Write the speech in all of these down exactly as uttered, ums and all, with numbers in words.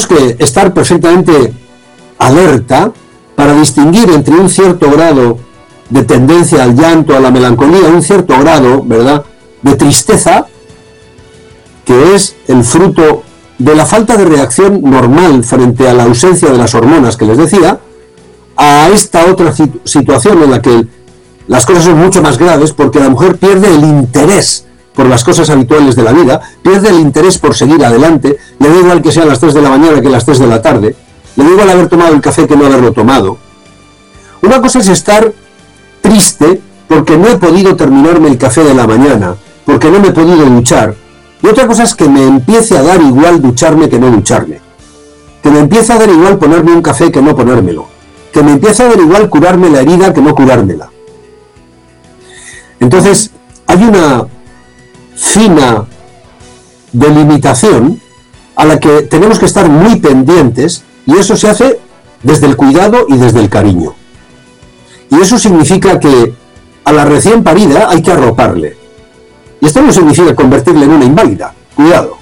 tenemos que estar perfectamente alerta para distinguir entre un cierto grado de tendencia al llanto, a la melancolía, un cierto grado, ¿verdad?, de tristeza, que es el fruto de la falta de reacción normal frente a la ausencia de las hormonas que les decía, a esta otra situación en la que las cosas son mucho más graves, porque la mujer pierde el interés por las cosas habituales de la vida, pierde el interés por seguir adelante, le da igual que sean las tres de la mañana que las tres de la tarde, le da igual haber tomado el café que no haberlo tomado. Una cosa es estar triste porque no he podido terminarme el café de la mañana, porque no me he podido duchar, y otra cosa es que me empiece a dar igual ducharme que no ducharme, que me empiece a dar igual ponerme un café que no ponérmelo, que me empiece a dar igual curarme la herida que no curármela. Entonces, hay una fina delimitación a la que tenemos que estar muy pendientes, y eso se hace desde el cuidado y desde el cariño. Y eso significa que a la recién parida hay que arroparle. Y esto no significa convertirle en una inválida. Cuidado.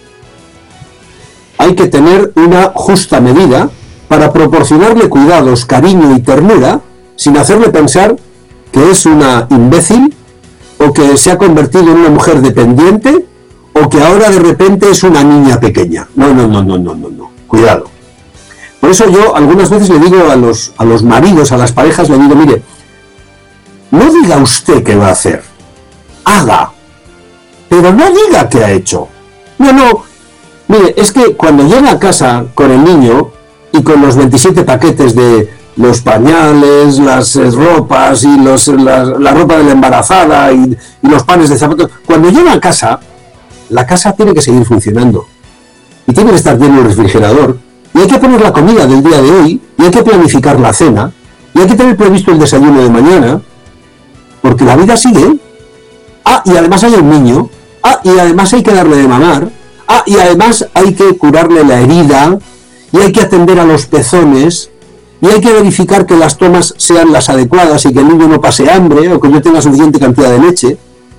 Hay que tener una justa medida para proporcionarle cuidados, cariño y ternura, sin hacerle pensar que es una imbécil, o que se ha convertido en una mujer dependiente, o que ahora de repente es una niña pequeña. No, no, no, no, no, no, no. Cuidado. Por eso yo algunas veces le digo a los, a los maridos, a las parejas, le digo, mire, no diga usted qué va a hacer, haga, pero no diga qué ha hecho. No, no, mire, es que cuando llega a casa con el niño y con los veintisiete paquetes de los pañales, las eh, ropas y los, la, la ropa de la embarazada y, y los panes de zapatos, cuando llega a casa, la casa tiene que seguir funcionando y tiene que estar lleno el refrigerador, y hay que poner la comida del día de hoy, y hay que planificar la cena, y hay que tener previsto el desayuno de mañana, porque la vida sigue. Ah, y además hay un niño. Ah, y además hay que darle de mamar. Ah, y además hay que curarle la herida, y hay que atender a los pezones, y hay que verificar que las tomas sean las adecuadas y que el niño no pase hambre, o que yo tenga suficiente cantidad de leche.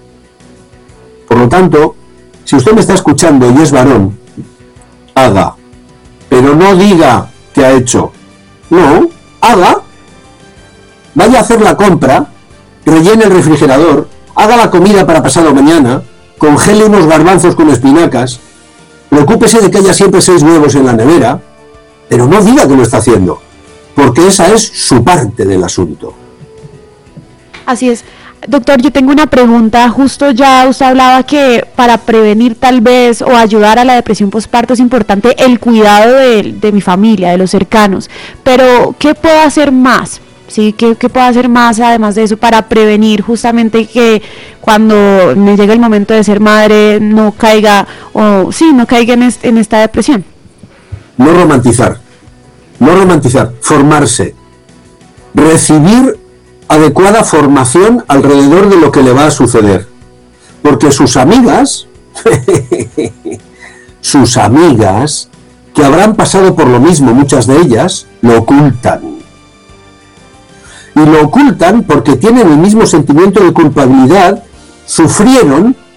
Por lo tanto, si usted me está escuchando y es varón, haga. Pero no diga que ha hecho. No, haga. Vaya a hacer la compra, rellene el refrigerador, haga la comida para pasado mañana, congele unos garbanzos con espinacas, preocúpese de que haya siempre seis huevos en la nevera, pero no diga que lo está haciendo, porque esa es su parte del asunto. Así es. Doctor, yo tengo una pregunta. Justo ya usted hablaba que para prevenir tal vez o ayudar a la depresión postparto es importante el cuidado de, de mi familia, de los cercanos, pero ¿qué puedo hacer más? ¿Sí? ¿Qué, ¿Qué puedo hacer más además de eso para prevenir justamente que cuando me llegue el momento de ser madre no caiga, o sí, no caiga en, este, en esta depresión? No romantizar, no romantizar, formarse, recibir adecuada formación alrededor de lo que le va a suceder, porque sus amigas, sus amigas, que habrán pasado por lo mismo, muchas de ellas, lo ocultan. Y lo ocultan porque tienen el mismo sentimiento de culpabilidad, sufrieron